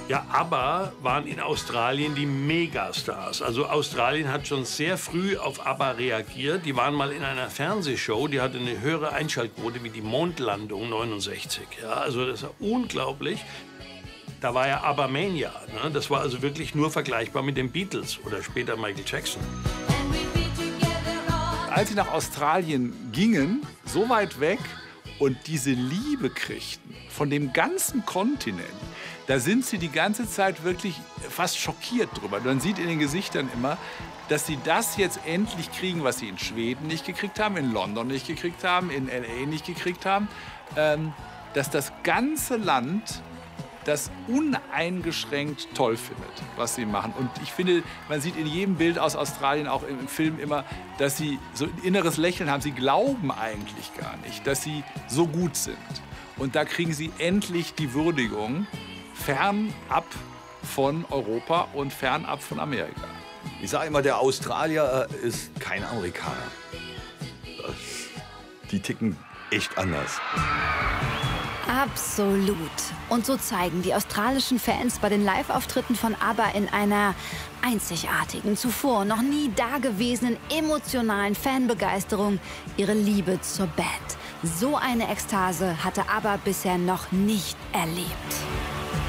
Ja, ABBA waren in Australien die Megastars. Also Australien hat schon sehr früh auf ABBA reagiert. Die waren mal in einer Fernsehshow, die hatte eine höhere Einschaltquote wie die Mondlandung 69. Ja, also das war unglaublich. Da war ja ABBA-Mania. Ne? Das war also wirklich nur vergleichbar mit den Beatles oder später Michael Jackson. Als sie nach Australien gingen, so weit weg, und diese Liebe kriegten von dem ganzen Kontinent, da sind sie die ganze Zeit wirklich fast schockiert drüber. Man sieht in den Gesichtern immer, dass sie das jetzt endlich kriegen, was sie in Schweden nicht gekriegt haben, in London nicht gekriegt haben, in L.A. nicht gekriegt haben, dass das ganze Land das uneingeschränkt toll findet, was sie machen. Und ich finde, man sieht in jedem Bild aus Australien, auch im Film immer, dass sie so ein inneres Lächeln haben. Sie glauben eigentlich gar nicht, dass sie so gut sind. Und da kriegen sie endlich die Würdigung, fernab von Europa und fernab von Amerika. Ich sage immer, der Australier ist kein Amerikaner. Die ticken echt anders. Absolut. Und so zeigen die australischen Fans bei den Live-Auftritten von ABBA in einer einzigartigen, zuvor noch nie dagewesenen emotionalen Fanbegeisterung ihre Liebe zur Band. So eine Ekstase hatte ABBA bisher noch nicht erlebt.